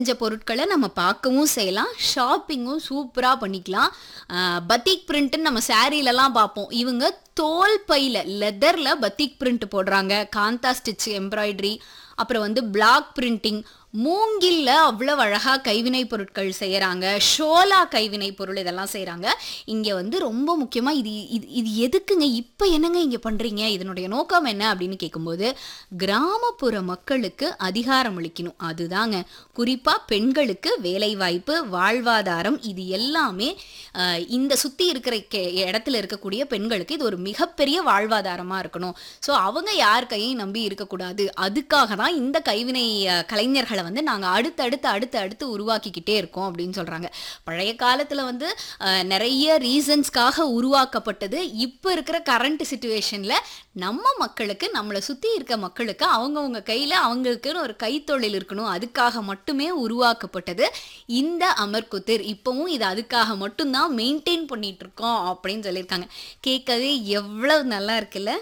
செஞ்ச பொருட்கள நம்ம பார்க்கவும் செய்யலாம். ஷாப்பிங்கும் சூப்பரா பண்ணிக்கலாம். பத்திக் பிரிண்ட்ன்னு நம்ம சாரீலலாம் பார்ப்போம். இவங்க தோல் பையில லெதர்ல பத்திக் பிரிண்ட் போடுறாங்க. காந்தா ஸ்டிச் எம்ப்ராய்டரி, அப்புறம் வந்து பிளாக் பிரிண்டிங், மூங்கில்ல அவ்வளவு அழகா கைவினை பொருட்கள் செய்யறாங்க. ஷோலா கைவினை பொருள் இதெல்லாம் செய்யறாங்க. இங்க வந்து ரொம்ப முக்கியமா இது இது இது எதுக்குங்க இப்ப என்னங்க இங்க பண்றீங்க, இதனுடைய நோக்கம் என்ன அப்படின்னு கேட்கும்போது, கிராமப்புற மக்களுக்கு அதிகாரம் அளிக்கணும். அதுதாங்க. குறிப்பா பெண்களுக்கு வேலை வாய்ப்பு, வாழ்வாதாரம், இது எல்லாமே இந்த சுத்தி இருக்கிற இடத்துல இருக்கக்கூடிய பெண்களுக்கு இது ஒரு மிகப்பெரிய வாழ்வாதாரமா இருக்கணும். ஸோ அவங்க யார் கையும் நம்பி இருக்கக்கூடாது. அதுக்காக தான் இந்த கைவினை கலைஞர்களை வந்து நாங்க அடுத்து உருவாக்கிக்கிட்டே இருக்கோம் அப்படின்னு சொல்றாங்க. பழைய காலத்துல வந்து நிறைய ரீசன்ஸ்க்காக உருவாக்கப்பட்டது. இப்ப இருக்கிற கரண்ட் சிச்சுவேஷன்ல நம்ம மக்களுக்கு, நம்மளை சுத்தி இருக்க மக்களுக்கு அவங்கவுங்க கையில அவங்களுக்குன்னு ஒரு கைத்தொழில் இருக்கணும், அதுக்காக மட்டுமே உருவாக்கப்பட்டது இந்த அமர்குத்திர். இப்பவும் இது அதுக்காக மட்டும்தான் மெயின்டைன் பண்ணிட்டு இருக்கோம் அப்படின்னு சொல்லியிருக்காங்க. கேட்கவே எவ்வளவு நல்லா இருக்குல்ல.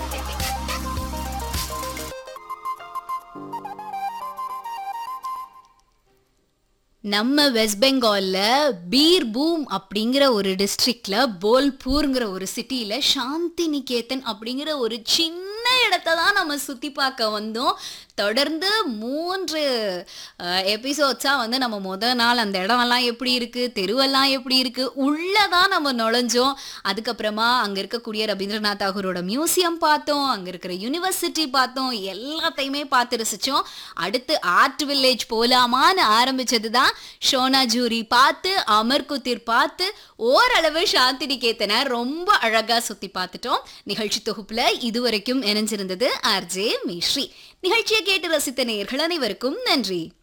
நம்ம வெஸ்ட் பெங்கால்ல பீர்பூம் அப்படிங்கிற ஒரு டிஸ்ட்ரிக்ட்ல போல்பூர்ங்கிற ஒரு சிட்டியில சாந்தி நிகேதன் அப்படிங்கிற ஒரு சின்ன இடத்தை தான் நம்ம சுத்தி பார்க்க வந்தோம். தொடர்ந்து 3 எபிசோட்ஸா வந்து நம்ம முதல் நாள் அந்த இடமெல்லாம் எப்படி இருக்கு, தெருவெல்லாம் எப்படி இருக்கு, உள்ளதான் நம்ம நுழைஞ்சோம். அதுக்கப்புறமா அங்க இருக்கக்கூடிய ரவீந்திரநாத் தாகூரோட மியூசியம் பார்த்தோம், அங்க இருக்கிற யூனிவர்சிட்டி பார்த்தோம், எல்லாத்தையுமே பார்த்து ரசிச்சோம். அடுத்து ஆர்ட் வில்லேஜ் போலாமான்னு ஆரம்பிச்சது தான் ஷோனா ஜூரி பார்த்து, அமர்குத்திர் பார்த்து, ஓரளவு சாந்தி நிகேதனை ரொம்ப அழகா சுத்தி பார்த்துட்டோம். நிகழ்ச்சி தொகுப்புல இதுவரைக்கும் இணைஞ்சிருந்தது ஆர்ஜே மிஸ்ரி. நிகழ்ச்சியை கேட்டு ரசித்த நேயர்கள் அனைவருக்கும் நன்றி.